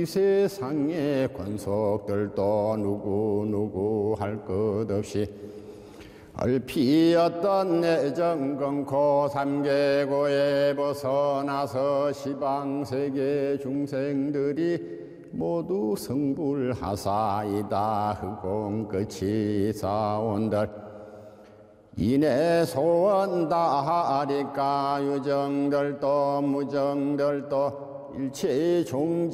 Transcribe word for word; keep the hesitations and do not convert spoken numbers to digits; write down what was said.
이 세상의 권속들도 누구누구 할 것 없이 얼피었던 내정 끊고 삼계고에 벗어나서 시방세계 중생들이 모두 성불하사이다. 흑공 끝이 사온들 이내 소원 다하리까 유정들도 무정들도 일체 종